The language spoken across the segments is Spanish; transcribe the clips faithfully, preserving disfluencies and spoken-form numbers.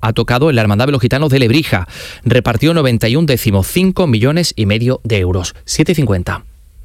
ha tocado en la Hermandad de los Gitanos de Lebrija. Repartió noventa y un décimos, cinco millones y medio de euros. siete cincuenta.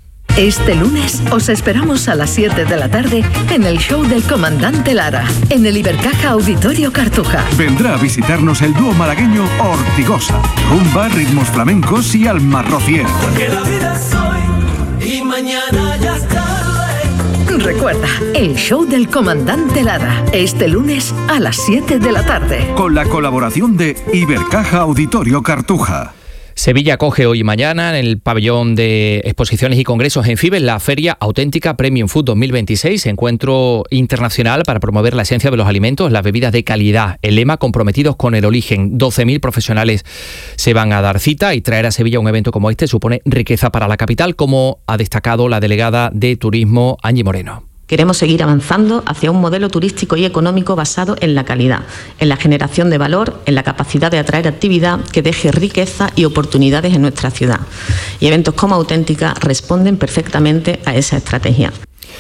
Este lunes os esperamos a las siete de la tarde en el show del Comandante Lara, en el Ibercaja Auditorio Cartuja. Vendrá a visitarnos el dúo malagueño Ortigosa, rumba, ritmos flamencos y alma rociera. Porque la vida es hoy y mañana ya es tarde. Recuerda, el show del Comandante Lara, este lunes a las siete de la tarde. Con la colaboración de Ibercaja Auditorio Cartuja. Sevilla acoge hoy y mañana en el pabellón de exposiciones y congresos en FIBES la Feria Auténtica Premium Food dos mil veintiséis, encuentro internacional para promover la esencia de los alimentos, las bebidas de calidad. El lema comprometidos con el origen. doce mil profesionales se van a dar cita y traer a Sevilla un evento como este supone riqueza para la capital, como ha destacado la delegada de Turismo, Angie Moreno. Queremos seguir avanzando hacia un modelo turístico y económico basado en la calidad, en la generación de valor, en la capacidad de atraer actividad que deje riqueza y oportunidades en nuestra ciudad. Y eventos como Auténtica responden perfectamente a esa estrategia.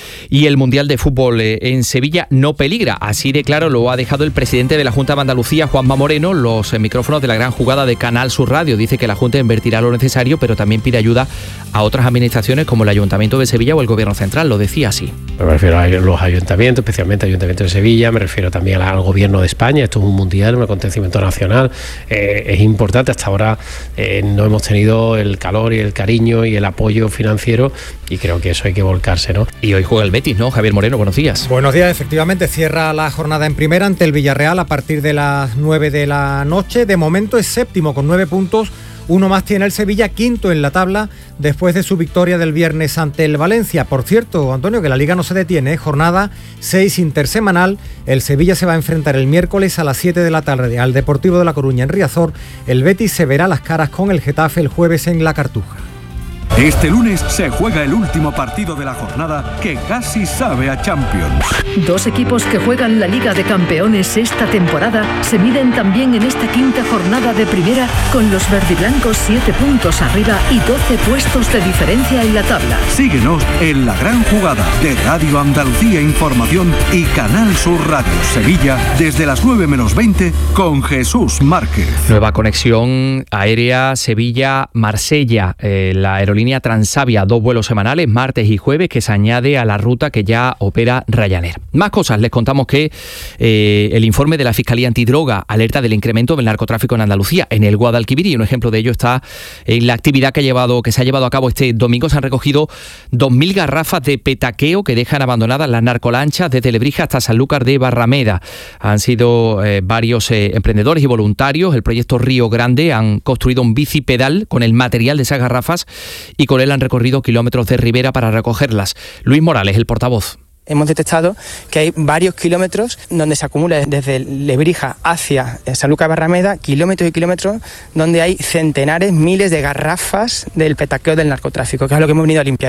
Y el Mundial de Fútbol en Sevilla no peligra, así de claro lo ha dejado el presidente de la Junta de Andalucía, Juanma Moreno, los micrófonos de la gran jugada de Canal Sur Radio. Dice que la Junta invertirá lo necesario, pero también pide ayuda a otras administraciones como el Ayuntamiento de Sevilla o el Gobierno Central, lo decía así. Me refiero a los ayuntamientos, especialmente al Ayuntamiento de Sevilla, me refiero también al Gobierno de España. Esto es un mundial, un acontecimiento nacional, eh, es importante. Hasta ahora eh, no hemos tenido el calor y el cariño y el apoyo financiero y creo que eso hay que volcarse, ¿no? Y hoy juega el Betis, ¿no? Javier Moreno, buenos días. Buenos días, efectivamente, cierra la jornada en primera ante el Villarreal a partir de las nueve de la noche. De momento es séptimo con nueve puntos. Uno más tiene el Sevilla, quinto en la tabla, después de su victoria del viernes ante el Valencia. Por cierto, Antonio, que la Liga no se detiene, jornada seis intersemanal. El Sevilla se va a enfrentar el miércoles a las siete de la tarde al Deportivo de La Coruña en Riazor. El Betis se verá las caras con el Getafe el jueves en La Cartuja. Este lunes se juega el último partido de la jornada que casi sabe a Champions. Dos equipos que juegan la Liga de Campeones esta temporada se miden también en esta quinta jornada de primera con los verdiblancos siete puntos arriba y doce puestos de diferencia en la tabla. Síguenos en la gran jugada de Radio Andalucía Información y Canal Sur Radio Sevilla desde las nueve menos veinte con Jesús Márquez. Nueva conexión aérea Sevilla-Marsella, eh, la aerolínea Transavia, dos vuelos semanales, martes y jueves, que se añade a la ruta que ya opera Ryanair. Más cosas, les contamos que eh, el informe de la Fiscalía Antidroga alerta del incremento del narcotráfico en Andalucía, en el Guadalquivir, y un ejemplo de ello está en la actividad que, ha llevado, que se ha llevado a cabo este domingo. Se han recogido dos mil garrafas de petaqueo que dejan abandonadas las narcolanchas desde Lebrija hasta Sanlúcar de Barrameda. Han sido eh, varios eh, emprendedores y voluntarios. El proyecto Río Grande han construido un bicipedal con el material de esas garrafas y con él han recorrido kilómetros de ribera para recogerlas. Luis Morales, el portavoz. Hemos detectado que hay varios kilómetros donde se acumula desde Lebrija hacia Sanlúcar de Barrameda, kilómetros y kilómetros, donde hay centenares, miles de garrafas del petaqueo del narcotráfico, que es lo que hemos venido a limpiar.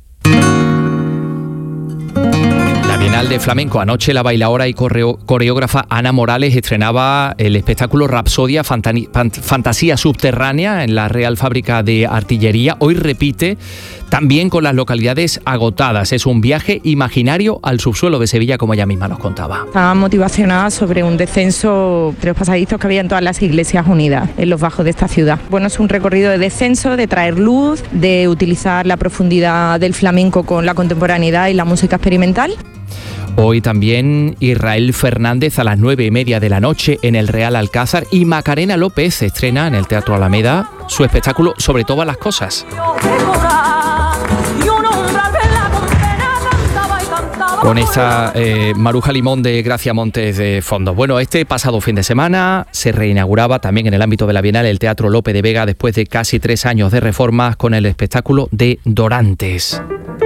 Bienal de Flamenco. Anoche la bailaora y coreo, coreógrafa Ana Morales estrenaba el espectáculo Rapsodia Fantani, Fant, Fantasía Subterránea en la Real Fábrica de Artillería. Hoy repite también con las localidades agotadas. Es un viaje imaginario al subsuelo de Sevilla, como ella misma nos contaba. Estaba motivacionada sobre un descenso de los pasadizos que había en todas las iglesias unidas en los bajos de esta ciudad. Bueno, es un recorrido de descenso, de traer luz, de utilizar la profundidad del flamenco con la contemporaneidad y la música experimental. Hoy también Israel Fernández a las nueve y media de la noche en el Real Alcázar, y Macarena López estrena en el Teatro Alameda su espectáculo Sobre todas las cosas. Con esta eh, Maruja Limón de Gracia Montes de fondo. Bueno, este pasado fin de semana se reinauguraba también en el ámbito de la Bienal el Teatro Lope de Vega después de casi tres años de reformas con el espectáculo de Dorantes.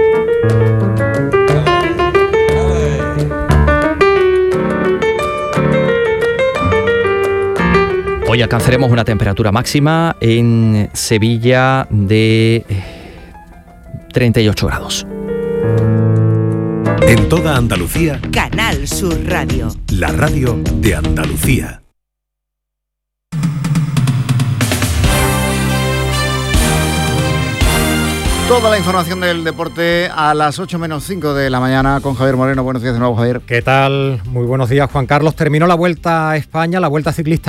Hoy alcanzaremos una temperatura máxima en Sevilla de treinta y ocho grados. En toda Andalucía, Canal Sur Radio. La radio de Andalucía. Toda la información del deporte a las ocho menos cinco de la mañana con Javier Moreno. Buenos días de nuevo, Javier. ¿Qué tal? Muy buenos días, Juan Carlos. Terminó la Vuelta a España, la Vuelta Ciclista